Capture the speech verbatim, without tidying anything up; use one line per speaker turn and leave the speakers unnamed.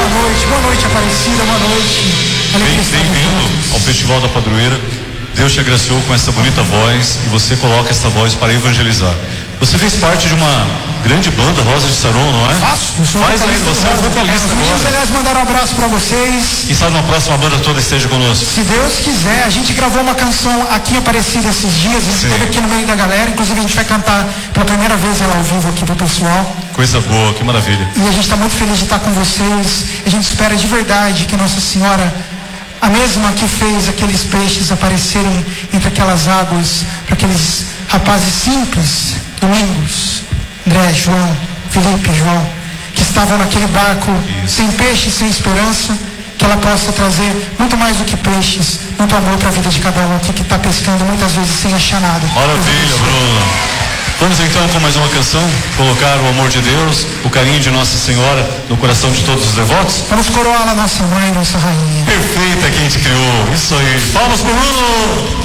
Boa noite, boa noite, Aparecida, boa noite.
Bem-vindo ao Festival da Padroeira. Deus te agraciou com essa bonita voz e você coloca essa voz para evangelizar. Você fez parte de uma grande banda, Rosa de Saron, não é?
Faço.
Faz aí, você é o vocalista
Os meninos,
agora.
aliás, mandaram um abraço pra vocês.
Quem sabe na próxima banda toda esteja conosco.
Se Deus quiser, a gente gravou uma canção aqui em Aparecida esses dias, a gente
Sim.
esteve aqui no meio da galera, inclusive a gente vai cantar pela primeira vez ela ao vivo aqui pro pessoal.
Coisa boa, que maravilha.
E a gente está muito feliz de estar com vocês. A gente espera de verdade que Nossa Senhora, a mesma que fez aqueles peixes aparecerem entre aquelas águas, para aqueles rapazes simples, Domingos, André, João, Felipe, João, que estavam naquele barco
Isso.
sem peixe, sem esperança, que ela possa trazer muito mais do que peixes, muito amor para a vida de cada um aqui que está pescando muitas vezes sem achar nada.
Maravilha, Bruno. Vamos então com mais uma canção, colocar o amor de Deus, o carinho de Nossa Senhora no coração de todos os devotos.
Vamos coroá-la, nossa mãe, nossa rainha.
Perfeita quem te criou, isso aí. Palmas pro Bruno!